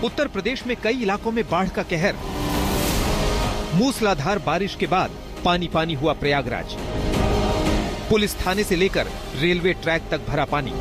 उत्तर प्रदेश में कई इलाकों में बाढ़ का कहर। मूसलाधार बारिश के बाद पानी पानी हुआ प्रयागराज। पुलिस थाने से लेकर रेलवे ट्रैक तक भरा पानी।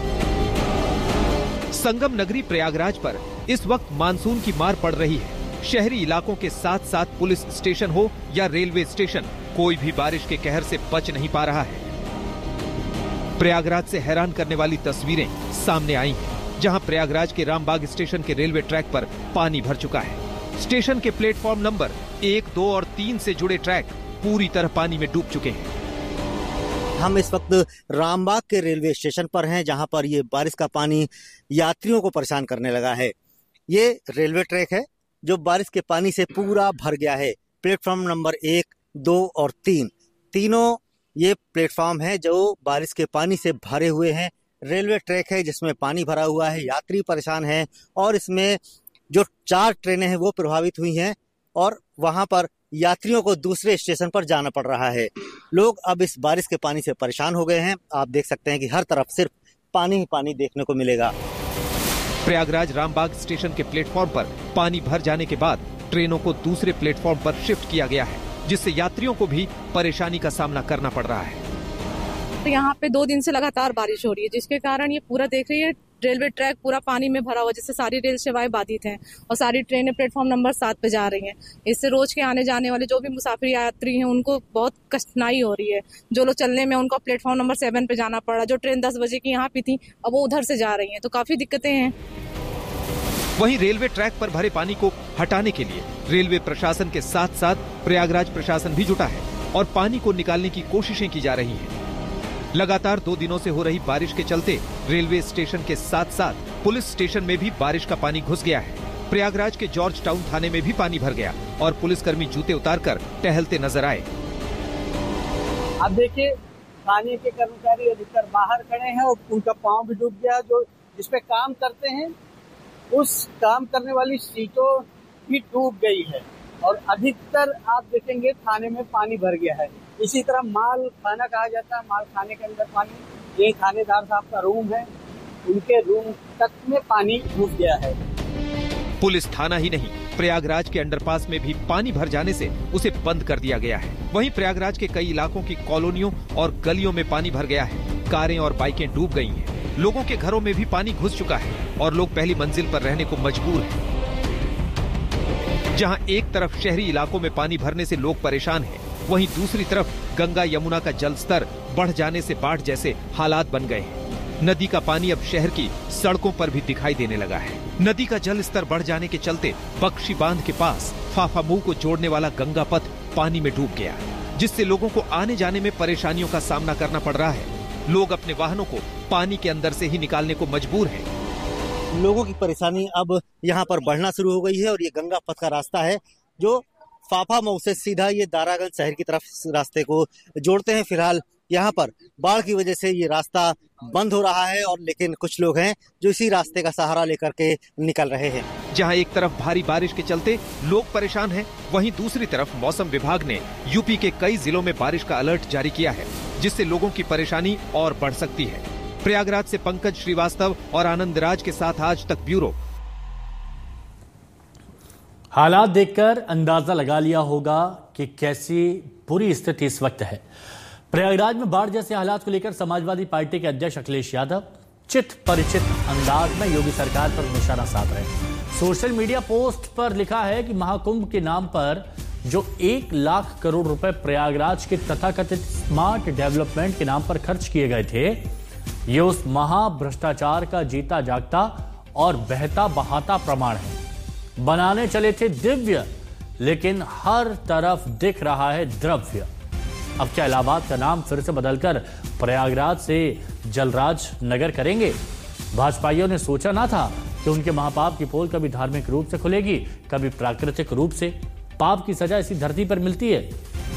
संगम नगरी प्रयागराज पर इस वक्त मानसून की मार पड़ रही है। शहरी इलाकों के साथ साथ पुलिस स्टेशन हो या रेलवे स्टेशन, कोई भी बारिश के कहर से बच नहीं पा रहा है। प्रयागराज से हैरान करने वाली तस्वीरें सामने आई हैं, जहां प्रयागराज के रामबाग स्टेशन के रेलवे ट्रैक पर पानी भर चुका है। स्टेशन के प्लेटफॉर्म नंबर 1, 2 और 3 से जुड़े ट्रैक पूरी तरह पानी में डूब चुके हैं। हम इस वक्त रामबाग के रेलवे स्टेशन पर हैं, जहां पर ये बारिश का पानी यात्रियों को परेशान करने लगा है। ये रेलवे ट्रैक है जो बारिश के पानी से पूरा भर गया है। प्लेटफॉर्म नंबर 1, 2 और 3, तीनों ये प्लेटफॉर्म है जो बारिश के पानी से भरे हुए हैं। रेलवे ट्रैक है जिसमें पानी भरा हुआ है, यात्री परेशान हैं और इसमें जो 4 ट्रेनें हैं वो प्रभावित हुई हैं और वहां पर यात्रियों को दूसरे स्टेशन पर जाना पड़ रहा है। लोग अब इस बारिश के पानी से परेशान हो गए हैं। आप देख सकते हैं कि हर तरफ सिर्फ पानी ही पानी देखने को मिलेगा। प्रयागराज रामबाग स्टेशन के प्लेटफॉर्म पर पानी भर जाने के बाद ट्रेनों को दूसरे प्लेटफॉर्म पर शिफ्ट किया गया है, जिससे यात्रियों को भी परेशानी का सामना करना पड़ रहा है। तो यहाँ पे 2 दिन से लगातार बारिश हो रही है, जिसके कारण ये पूरा देख रही है रेलवे ट्रैक पूरा पानी में भरा हुआ, जिससे सारी रेल सेवाएं बाधित हैं और सारी ट्रेनें प्लेटफॉर्म नंबर 7 पे जा रही हैं। इससे रोज के आने जाने वाले जो भी मुसाफिर यात्री हैं उनको बहुत कठिनाई हो रही है। जो लोग चलने में उनको प्लेटफॉर्म नंबर 7 पे जाना पड़ा। जो ट्रेन 10 बजे की यहाँ पे थी अब वो उधर से जा रही है, तो काफी दिक्कतें हैं। वहीं रेलवे ट्रैक पर भरे पानी को हटाने के लिए रेलवे प्रशासन के साथ साथ प्रयागराज प्रशासन भी जुटा है और पानी को निकालने की कोशिशें की जा रही हैं। लगातार 2 दिनों से हो रही बारिश के चलते रेलवे स्टेशन के साथ साथ पुलिस स्टेशन में भी बारिश का पानी घुस गया है। प्रयागराज के जॉर्ज टाउन थाने में भी पानी भर गया और पुलिसकर्मी जूते उतारकर टहलते नजर आए। अब देखिए, थाने के कर्मचारी अधिकतर बाहर खड़े हैं और उनका पांव भी डूब गया। जो जिसपे काम करते हैं उस काम करने वाली सीटों भी डूब गई है और अधिकतर आप देखेंगे थाने में पानी भर गया है। इसी तरह माल खाना कहा जाता है, माल खाने के अंदर पानी। ये थानेदार साहब का रूम है, उनके रूम तक में पानी घुस गया है। पुलिस थाना ही नहीं, प्रयागराज के अंडरपास में भी पानी भर जाने से उसे बंद कर दिया गया है। वहीं प्रयागराज के कई इलाकों की कॉलोनियों और गलियों में पानी भर गया है। कारें और बाइकें डूब गई हैं। लोगों के घरों में भी पानी घुस चुका है और लोग पहली मंजिल पर रहने को मजबूर हैं। जहां एक तरफ शहरी इलाकों में पानी भरने से लोग परेशान हैं, वहीं दूसरी तरफ गंगा यमुना का जल स्तर बढ़ जाने से बाढ़ जैसे हालात बन गए हैं। नदी का पानी अब शहर की सड़कों पर भी दिखाई देने लगा है। नदी का जल स्तर बढ़ जाने के चलते बख्शी बांध के पास फाफामुंह को जोड़ने वाला गंगा पथ पानी में डूब गया, जिससे लोगों को आने जाने में परेशानियों का सामना करना पड़ रहा है। लोग अपने वाहनों को पानी के अंदर से ही निकालने को मजबूर हैं। लोगों की परेशानी अब यहाँ पर बढ़ना शुरू हो गई है और ये गंगा पथ का रास्ता है जो फाफामऊ से सीधा ये दारागंज शहर की तरफ रास्ते को जोड़ते हैं। फिलहाल यहाँ पर बाढ़ की वजह से ये रास्ता बंद हो रहा है और लेकिन कुछ लोग हैं जो इसी रास्ते का सहारा लेकर के निकल रहे हैं। जहाँ एक तरफ भारी बारिश के चलते लोग परेशान हैं, वहीं दूसरी तरफ मौसम विभाग ने यूपी के कई जिलों में बारिश का अलर्ट जारी किया है, जिससे लोगों की परेशानी और बढ़ सकती है। प्रयागराज से पंकज श्रीवास्तव और आनंद राज के साथ आज तक ब्यूरो। हालात देखकर अंदाजा लगा लिया होगा कि कैसी बुरी स्थिति इस वक्त है। प्रयागराज में बाढ़ जैसे हालात को लेकर समाजवादी पार्टी के अध्यक्ष अखिलेश यादव चित परिचित अंदाज में योगी सरकार पर निशाना साध रहे हैं। सोशल मीडिया पोस्ट पर लिखा है कि महाकुंभ के नाम पर जो 1 लाख करोड़ रुपए प्रयागराज के तथाकथित स्मार्ट डेवलपमेंट के नाम पर खर्च किए गए थे, ये उस महाभ्रष्टाचार का जीता जागता और बहता बहाता प्रमाण है। बनाने चले थे दिव्य, लेकिन हर तरफ दिख रहा है द्रव्य। अब क्या इलाहाबाद का नाम फिर से बदलकर प्रयागराज से जलराज नगर करेंगे? भाजपाइयों ने सोचा ना था कि उनके महापाप की पोल कभी धार्मिक रूप से खुलेगी, कभी प्राकृतिक रूप से। पाप की सजा इसी धरती पर मिलती है।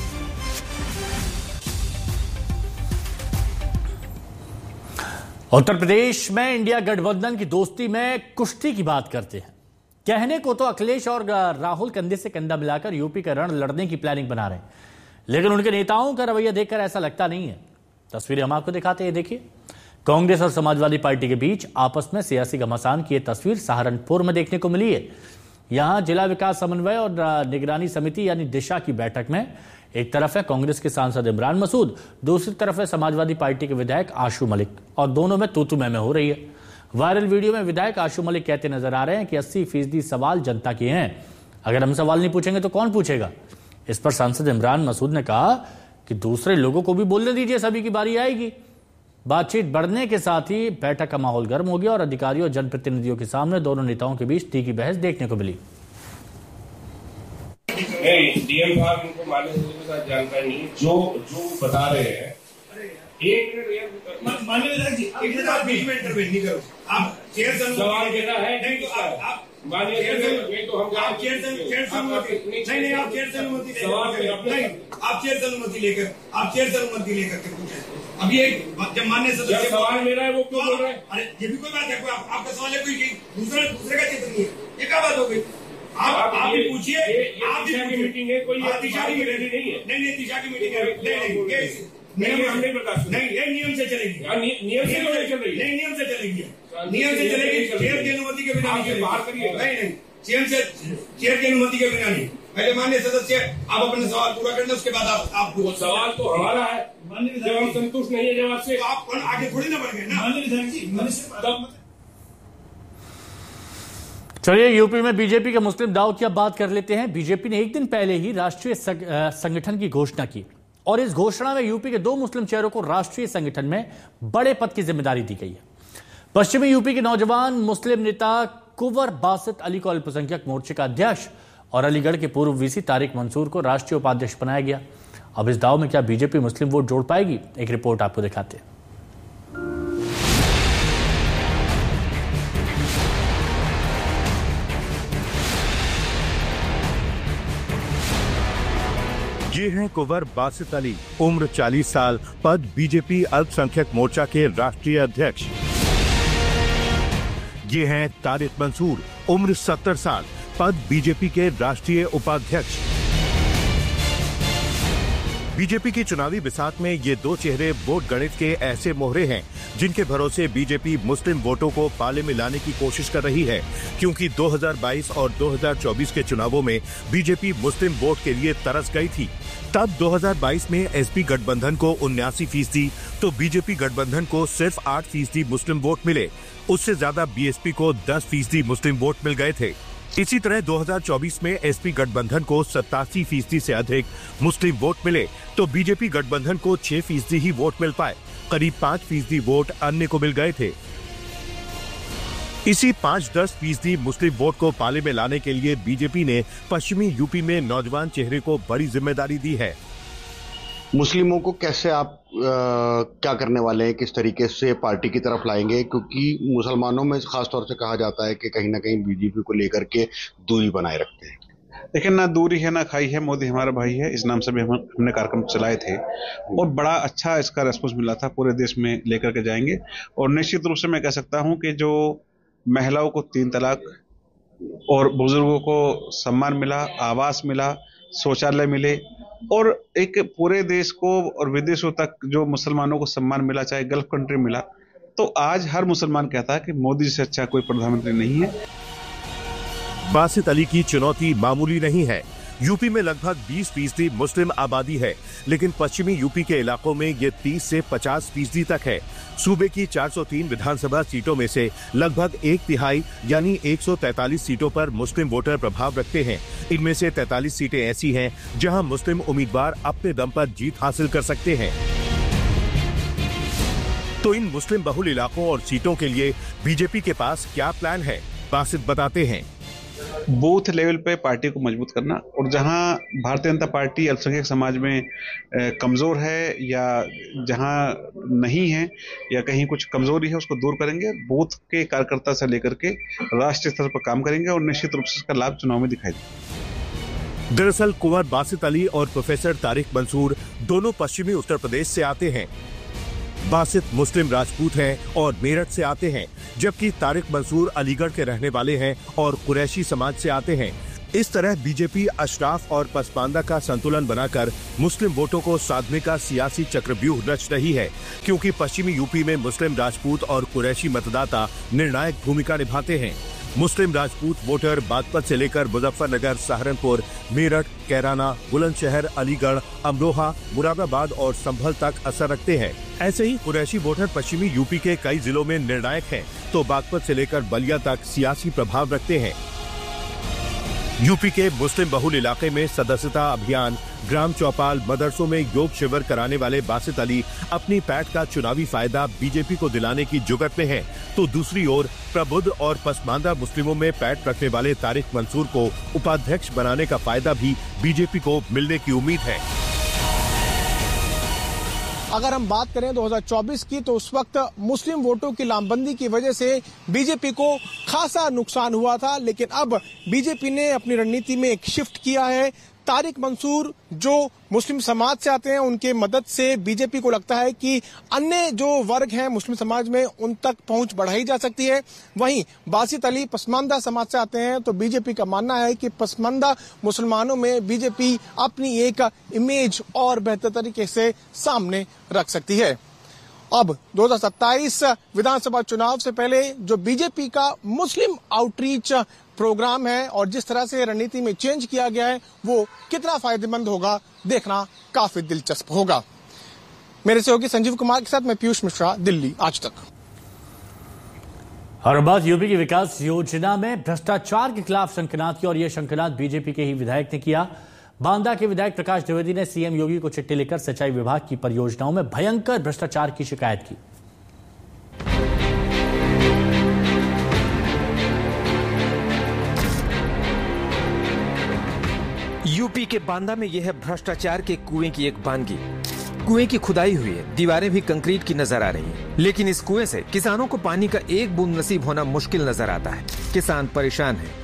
उत्तर प्रदेश में इंडिया गठबंधन की दोस्ती में कुश्ती की बात करते हैं। कहने को तो अखिलेश और राहुल कंधे से कंधा मिलाकर यूपी का रण लड़ने की प्लानिंग बना रहे हैं, लेकिन उनके नेताओं का रवैया देखकर ऐसा लगता नहीं है। तस्वीरें हम आपको दिखाते हैं, देखिए। कांग्रेस और समाजवादी पार्टी के बीच आपस में सियासी घमासान की यह तस्वीर सहारनपुर में देखने को मिली है। यहां जिला विकास समन्वय और निगरानी समिति यानी दिशा की बैठक में एक तरफ है कांग्रेस के सांसद इमरान मसूद, दूसरी तरफ है समाजवादी पार्टी के विधायक आशू मलिक और दोनों में तू-तू मैं हो रही है। वायरल वीडियो में विधायक आशू मलिक कहते नजर आ रहे हैं कि 80% सवाल जनता के हैं, अगर हम सवाल नहीं पूछेंगे तो कौन पूछेगा। इस पर सांसद इमरान मसूद ने कहा कि दूसरे लोगों को भी बोलने दीजिए, सभी की बारी आएगी। बातचीत बढ़ने के साथ ही बैठक का माहौल गर्म हो गया और अधिकारियों और जनप्रतिनिधियों के सामने दोनों नेताओं के बीच तीखी बहस देखने को मिली। डीएम साहब इनको माननीय सचिव के साथ जानकारी नहीं, जो बता रहे हैं। माननीय जी, आप बीच में इंटरवेन नहीं करो। आप चेयर सवाल देना है नहीं तो आप माननीय नहीं तो हम आप चेयर से नहीं आप चेयर से अनुमति नहीं, आप चेयर से अनुमति लेकर के पूछे। अभी एक जब मान्य सदस्य सवाल मेरा है वो क्यों बोल रहे हैं? अरे ये भी कोई बात है, आपका सवाल है कोई दूसरे का चित्र नहीं है, ये क्या बात हो गई? आप भी पूछिए, आप दिशा की मीटिंग है, कोई दिशा की मीटिंग नहीं है। नहीं दिशा की मीटिंग है, नहीं ये नियम से चलेगी, नियम से चल रही है, नहीं नियम से चलेगी, नियम से चलेगी, चेयर की अनुमति के बिना नहीं, बाहर करिए। नहीं चेयर की अनुमति के बिना नहीं। पहले माननीय सदस्य आप अपने सवाल पूरा करना, उसके बाद आप सवाल तो हमारा है, जब हम संतुष्ट नहीं है जवाब से आप आगे थोड़ी ना बढ़ गए ना। चलिए यूपी में बीजेपी के मुस्लिम दाव की अब बात कर लेते हैं। बीजेपी ने एक दिन पहले ही राष्ट्रीय संगठन की घोषणा की और इस घोषणा में यूपी के 2 मुस्लिम चेहरों को राष्ट्रीय संगठन में बड़े पद की जिम्मेदारी दी गई है। पश्चिमी यूपी के नौजवान मुस्लिम नेता कुंवर बासित अली को अल्पसंख्यक मोर्चे का अध्यक्ष और अलीगढ़ के पूर्व वीसी तारिक मंसूर को राष्ट्रीय उपाध्यक्ष बनाया गया। अब इस दाव में क्या बीजेपी मुस्लिम वोट जोड़ पाएगी, एक रिपोर्ट आपको दिखाते हैं। ये हैं कुंवर बासित अली, उम्र 40 साल, पद बीजेपी अल्पसंख्यक मोर्चा के राष्ट्रीय अध्यक्ष। ये हैं तारिक मंसूर, उम्र 70 साल, पद बीजेपी के राष्ट्रीय उपाध्यक्ष। बीजेपी की चुनावी बिसात में ये 2 चेहरे वोट गणित के ऐसे मोहरे हैं जिनके भरोसे बीजेपी मुस्लिम वोटों को पाले में लाने की कोशिश कर रही है, क्योंकि 2022 और 2024 के चुनावों में बीजेपी मुस्लिम वोट के लिए तरस गई थी। तब 2022 में एसपी गठबंधन को 79% तो बीजेपी गठबंधन को सिर्फ 8% मुस्लिम वोट मिले। उससे ज्यादा बीएसपी को 10% मुस्लिम वोट मिल गए थे। इसी तरह 2024 में एसपी गठबंधन को 87% से अधिक मुस्लिम वोट मिले तो बीजेपी गठबंधन को 6% ही वोट मिल पाए। करीब 5% वोट अन्य को मिल गए थे। इसी 5-10% मुस्लिम वोट को पाले में लाने के लिए बीजेपी ने पश्चिमी यूपी में नौजवान चेहरे को बड़ी जिम्मेदारी दी है। मुस्लिमों को कैसे आप क्या करने वाले हैं, किस तरीके से पार्टी की तरफ लाएंगे, क्योंकि मुसलमानों में खासतौर से कहा जाता है कि कहीं ना कहीं बीजेपी को लेकर के दूरी बनाए रखते हैं। लेकिन ना दूरी है ना खाई है, मोदी हमारा भाई है, इस नाम से भी हमने कार्यक्रम चलाए थे और बड़ा अच्छा इसका रेस्पॉन्स मिला था। पूरे देश में लेकर के जाएंगे और निश्चित रूप से मैं कह सकता हूं कि जो महिलाओं को 3 तलाक और बुजुर्गों को सम्मान मिला, आवास मिला, शौचालय मिले और एक पूरे देश को और विदेशों तक जो मुसलमानों को सम्मान मिला, चाहे गल्फ कंट्री मिला, तो आज हर मुसलमान कहता है कि मोदी से अच्छा कोई प्रधानमंत्री नहीं है। बासित अली की चुनौती मामूली नहीं है। यूपी में लगभग 20% मुस्लिम आबादी है, लेकिन पश्चिमी यूपी के इलाकों में ये 30 से 50% तक है। सूबे की 403 विधानसभा सीटों में से लगभग 1/3 यानी 143 सीटों पर मुस्लिम वोटर प्रभाव रखते हैं। इनमें से 43 सीटें ऐसी हैं जहां मुस्लिम उम्मीदवार अपने दम पर जीत हासिल कर सकते हैं। तो इन मुस्लिम बहुल इलाकों और सीटों के लिए बीजेपी के पास क्या प्लान है, बासित बताते हैं। बूथ लेवल पे पार्टी को मजबूत करना और जहां भारतीय जनता पार्टी अल्पसंख्यक समाज में कमजोर है या जहां नहीं है या कहीं कुछ कमजोरी है उसको दूर करेंगे। बूथ के कार्यकर्ता से लेकर के राष्ट्रीय स्तर पर काम करेंगे और निश्चित रूप से इसका लाभ चुनाव में दिखाई देगा। दरअसल कुंवर बासित अली और प्रोफेसर तारिक मंसूर दोनों पश्चिमी उत्तर प्रदेश से आते हैं। बासित मुस्लिम राजपूत हैं और मेरठ से आते हैं, जबकि तारिक मंसूर अलीगढ़ के रहने वाले हैं और कुरैशी समाज से आते हैं। इस तरह बीजेपी अशराफ और पसमानदा का संतुलन बनाकर मुस्लिम वोटों को साधने का सियासी चक्रव्यूह रच रही है, क्योंकि पश्चिमी यूपी में मुस्लिम राजपूत और कुरैशी मतदाता निर्णायक भूमिका निभाते हैं। मुस्लिम राजपूत वोटर बागपत से लेकर मुजफ्फरनगर, सहारनपुर, मेरठ, कैराना, बुलंदशहर, अलीगढ़, अमरोहा, मुरादाबाद और संभल तक असर रखते हैं। ऐसे ही कुरैशी वोटर पश्चिमी यूपी के कई जिलों में निर्णायक हैं, तो बागपत से लेकर बलिया तक सियासी प्रभाव रखते हैं। यूपी के मुस्लिम बहुल इलाके में सदस्यता अभियान, ग्राम चौपाल, मदरसों में योग शिविर कराने वाले बासित अली अपनी पैठ का चुनावी फायदा बीजेपी को दिलाने की जुगत में हैं, तो दूसरी ओर प्रबुद्ध और पसमानदा मुस्लिमों में पैठ रखने वाले तारिक मंसूर को उपाध्यक्ष बनाने का फायदा भी बीजेपी को मिलने की उम्मीद है। अगर हम बात करें 2024 की, तो उस वक्त मुस्लिम वोटों की लामबंदी की वजह से बीजेपी को खासा नुकसान हुआ था, लेकिन अब बीजेपी ने अपनी रणनीति में एक शिफ्ट किया है। तारिक मंसूर जो मुस्लिम समाज से आते हैं, उनके मदद से बीजेपी को लगता है कि अन्य जो वर्ग हैं मुस्लिम समाज में, उन तक पहुंच बढ़ाई जा सकती है। वहीं बासित अली पसमानदा समाज से आते हैं, तो बीजेपी का मानना है कि पसमानदा मुसलमानों में बीजेपी अपनी एक इमेज और बेहतर तरीके से सामने रख सकती है। अब 2027 विधानसभा चुनाव से पहले जो बीजेपी का मुस्लिम आउटरीच प्रोग्राम है और जिस तरह से रणनीति में चेंज किया गया है, वो कितना फायदेमंद होगा, देखना काफी दिलचस्प होगा। मेरे सहयोगी संजीव कुमार के साथ मैं पीयूष मिश्रा, दिल्ली आज तक। और बात यूपी की विकास योजना में भ्रष्टाचार के खिलाफ शंखनाद की, और यह शंखनाद बीजेपी के ही विधायक ने किया। बांदा के विधायक प्रकाश द्विवेदी ने सीएम योगी को चिट्ठी लिखकर सिंचाई विभाग की परियोजनाओं में भयंकर भ्रष्टाचार की शिकायत की। यूपी के बांदा में यह है भ्रष्टाचार के कुएं की एक बानगी। कुएं की खुदाई हुई है, दीवारें भी कंक्रीट की नजर आ रही हैं, लेकिन इस कुएं से किसानों को पानी का एक बूंद नसीब होना मुश्किल नजर आता है। किसान परेशान है।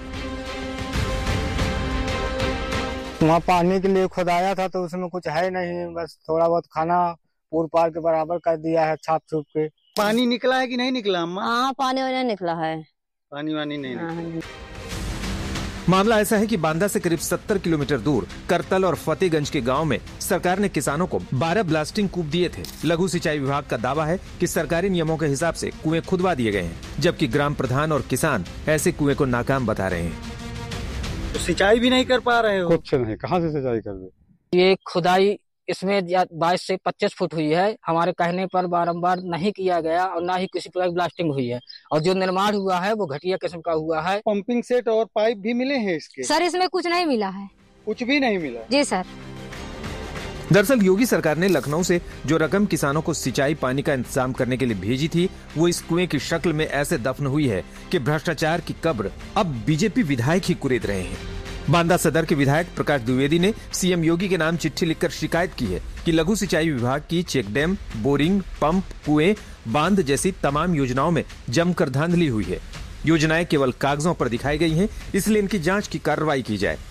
वहाँ पानी के लिए खुदाया था, तो उसमें कुछ है नहीं, बस थोड़ा बहुत खाना पूर पार के बराबर कर दिया है छाप छुप के। पानी निकला है कि नहीं निकला अम्मा? हाँ, पानी वानी निकला है। पानी वानी नहीं निकला। मामला ऐसा है कि बांदा से करीब 70 किलोमीटर दूर करतल और फतेहगंज के गांव में सरकार ने किसानों को 12 ब्लास्टिंग कूप दिए थे। लघु सिंचाई विभाग का दावा है कि सरकारी नियमों के हिसाब से कुएं खुदवा दिए गए हैं, जबकि ग्राम प्रधान और किसान ऐसे कुएं को नाकाम बता रहे हैं। तो सिंचाई भी नहीं कर पा रहे हो? कुछ नहीं, कहाँ से सिंचाई कर दे। ये खुदाई इसमें 22 से 25 फुट हुई है। हमारे कहने पर बारंबार नहीं किया गया और ना ही किसी प्रकार की ब्लास्टिंग हुई है, और जो निर्माण हुआ है वो घटिया किस्म का हुआ है। पंपिंग सेट और पाइप भी मिले हैं इसके? सर, इसमें कुछ नहीं मिला है। कुछ भी नहीं मिला? जी सर। दरअसल योगी सरकार ने लखनऊ से जो रकम किसानों को सिंचाई पानी का इंतजाम करने के लिए भेजी थी, वो इस कुएं की शक्ल में ऐसे दफन हुई है कि भ्रष्टाचार की कब्र अब बीजेपी विधायक ही कुरेद रहे हैं। बांदा सदर के विधायक प्रकाश द्विवेदी ने सीएम योगी के नाम चिट्ठी लिखकर शिकायत की है कि लघु सिंचाई विभाग की चेक डैम, बोरिंग, पंप, कुएं, बांध जैसी तमाम योजनाओं में जमकर धांधली हुई है। योजनाएं केवल कागजों पर दिखाई गई हैं, इसलिए इनकी जांच की कार्रवाई की जाए।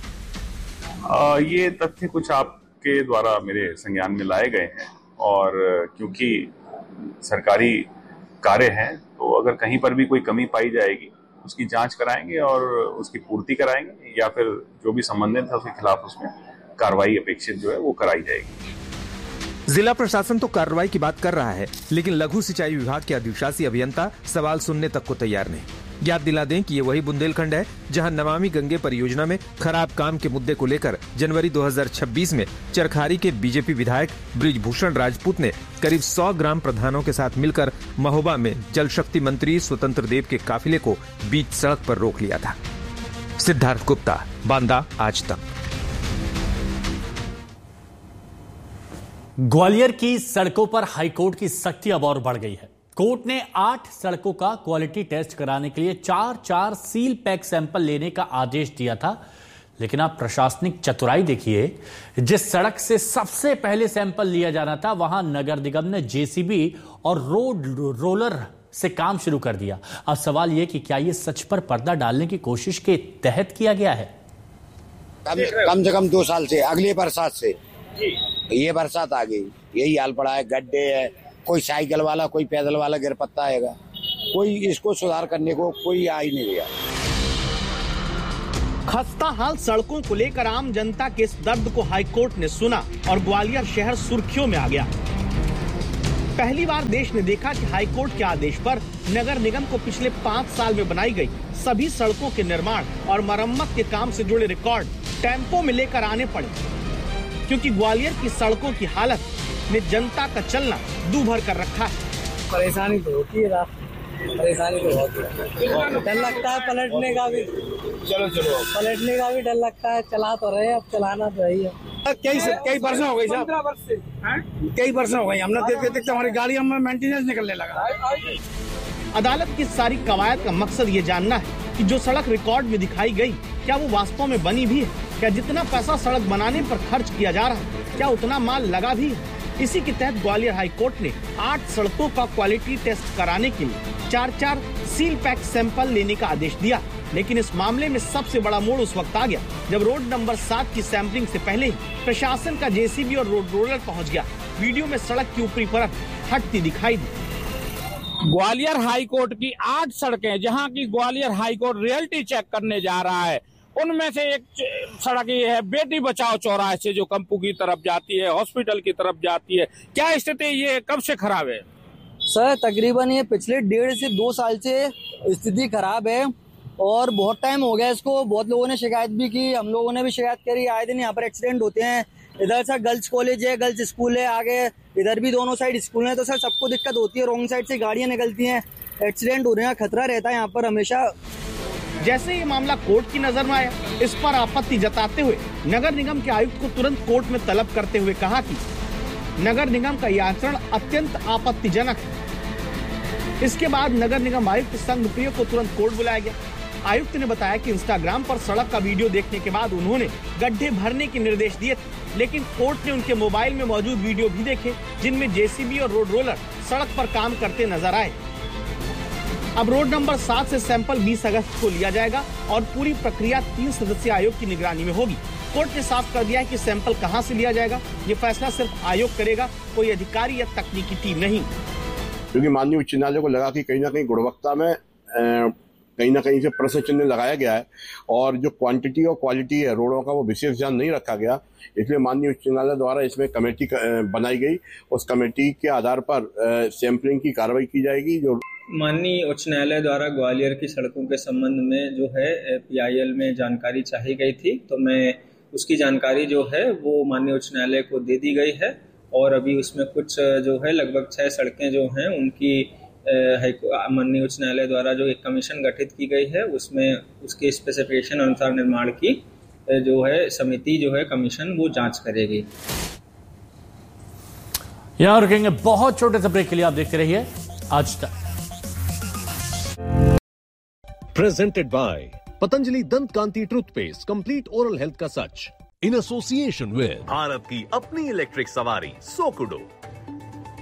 ये तथ्य कुछ आपके द्वारा मेरे संज्ञान में लाए गए हैं, और क्योंकि सरकारी कार्य हैं, तो अगर कहीं पर भी कोई कमी पाई जाएगी उसकी जांच कराएंगे और उसकी पूर्ति कराएंगे, या फिर जो भी संबंधित है उसके खिलाफ उसमें कार्रवाई अपेक्षित जो है वो कराई जाएगी। जिला प्रशासन तो कार्रवाई की बात कर रहा है, लेकिन लघु सिंचाई विभाग के अधिशासी अभियंता सवाल सुनने तक को तैयार नहीं। याद दिला दें कि ये वही बुंदेलखंड है जहां नमामि गंगे परियोजना में खराब काम के मुद्दे को लेकर जनवरी 2026 में चरखारी के बीजेपी विधायक बृजभूषण राजपूत ने करीब 100 ग्राम प्रधानों के साथ मिलकर महोबा में जल शक्ति मंत्री स्वतंत्र देव के काफिले को बीच सड़क पर रोक लिया था। सिद्धार्थ गुप्ता, बांदा आज तक। ग्वालियर की सड़कों पर हाईकोर्ट की सख्ती अब और बढ़ गई है। कोर्ट ने 8 सड़कों का क्वालिटी टेस्ट कराने के लिए 4 सील पैक सैंपल लेने का आदेश दिया था, लेकिन आप प्रशासनिक चतुराई देखिए। जिस सड़क से सबसे पहले सैंपल लिया जाना था, वहां नगर निगम ने जेसीबी और रोड रोलर से काम शुरू कर दिया। अब सवाल यह कि क्या यह सच पर पर्दा डालने की कोशिश के तहत किया गया है? कम से कम 2 साल से, अगली बरसात से ये बरसात आ गई, यही हाल पड़ा है। गड्ढे है, कोई साइकिल वाला, कोई पैदल वाला गिर पड़ता है, कोई इसको सुधार करने को कोई आ ही नहीं गया। खस्ता हाल सड़कों को लेकर आम जनता के इस दर्द को हाईकोर्ट ने सुना और ग्वालियर शहर सुर्खियों में आ गया। पहली बार देश ने देखा कि हाईकोर्ट के आदेश पर नगर निगम को पिछले 5 साल में बनाई गई सभी सड़कों के निर्माण और मरम्मत के काम से जुड़े रिकॉर्ड टेम्पो में लेकर आने पड़े, क्योंकि ग्वालियर की सड़कों की हालत ने जनता का चलना दूभर कर रखा है। परेशानी तो होती है, परेशानी तो बहुत है। डर लगता है पलटने का भी, पलटने का भी डर लगता है। चला तो रहे, अब चलाना तो ही है। कई वर्ष हो गई साहब, 15 वर्ष से कई वर्ष हो गई। हमने देखते देखते हमारी गाड़ी में मेंटेनेंस निकलने लगा। अदालत की सारी कवायद का मकसद ये जानना है कि जो सड़क रिकॉर्ड में दिखाई गई क्या वो वास्तव में बनी भी है, क्या जितना पैसा सड़क बनाने पर खर्च किया जा रहा है क्या उतना माल लगा भी है। इसी के तहत ग्वालियर हाई कोर्ट ने 8 सड़कों का क्वालिटी टेस्ट कराने के लिए 4 सील पैक सैंपल लेने का आदेश दिया। लेकिन इस मामले में सबसे बड़ा मोड़ उस वक्त आ गया जब रोड नंबर 7 की सैंपलिंग से पहले ही प्रशासन का जेसीबी और रोड रोलर पहुंच गया। वीडियो में सड़क की ऊपरी परत हटती दिखाई दी। ग्वालियर हाई कोर्ट की 8 सड़कें जहां की Gwalior high court reality check करने जा रहा है, उनमें से एक सड़क ये है बेटी बचाओ चौराहे से जो कंपू की तरफ जाती है, हॉस्पिटल की तरफ जाती है। क्या स्थिति ये कब से खराब है? सर तकरीबन ये पिछले 1.5 से 2 साल से स्थिति खराब है और बहुत टाइम हो गया इसको। बहुत लोगों ने शिकायत भी की, हम लोगों ने भी शिकायत करी। आए दिन यहाँ पर एक्सीडेंट होते हैं। इधर सर गर्ल्स कॉलेज है, गर्ल्स स्कूल है, आगे इधर भी दोनों साइड स्कूल है, तो सर सबको दिक्कत होती है। रॉन्ग साइड से गाड़ियां निकलती हैं, एक्सीडेंट होने का खतरा रहता है यहाँ पर हमेशा। जैसे ये मामला कोर्ट की नजर में आया, इस पर आपत्ति जताते हुए नगर निगम के आयुक्त को तुरंत कोर्ट में तलब करते हुए कहा कि नगर निगम का यह आचरण अत्यंत आपत्तिजनक है। इसके बाद नगर निगम आयुक्त संघप्रिय को तुरंत कोर्ट बुलाया गया। आयुक्त ने बताया कि इंस्टाग्राम पर सड़क का वीडियो देखने के बाद उन्होंने गड्ढे भरने के निर्देश दिए थे, लेकिन कोर्ट ने उनके मोबाइल में मौजूद वीडियो भी देखे जिनमें जेसीबी और रोड रोलर सड़क पर काम करते नजर आए। अब रोड नंबर 7 से सैंपल 20 अगस्त को लिया जाएगा और पूरी प्रक्रिया 3 सदस्यीय आयोग की निगरानी में होगी। कोर्ट ने साफ कर दिया है कि सैंपल कहां से लिया जाएगा, ये फैसला सिर्फ आयोग करेगा, कोई अधिकारी या तकनीकी टीम नहीं। क्योंकि माननीय उच्च न्यायालय को लगा कि कहीं ना कहीं गुणवत्ता में कहीं ना कहीं से प्रश्न चिन्ह लगाया गया है और जो क्वांटिटी और क्वालिटी है रोडों का वो विशेष ध्यान नहीं रखा गया, इसलिए माननीय उच्च न्यायालय द्वारा इसमें कमेटी बनाई गई। उस कमेटी के आधार पर सैंपलिंग की कार्रवाई की जाएगी। जो माननीय उच्च न्यायालय द्वारा ग्वालियर की सड़कों के संबंध में जो है PIL में जानकारी चाही गई थी, तो मैं उसकी जानकारी जो है वो माननीय उच्च न्यायालय को दे दी गई है और अभी उसमें कुछ जो है लगभग 6 सड़कें जो हैं उनकी माननीय उच्च न्यायालय द्वारा जो एक कमीशन गठित की गई है उसमें उसके स्पेसिफिकेशन अनुसार निर्माण की जो है समिति जो है कमीशन वो जांच करेगी। यहां रुकेंगे बहुत छोटे से ब्रेक के लिए, आप देखते रहिए आज तक। प्रेजेंटेड बाय पतंजलि दंत कांति टूथपेस्ट, कंप्लीट ओरल हेल्थ का सच, इन एसोसिएशन विद भारत की अपनी इलेक्ट्रिक सवारी सोकुडो।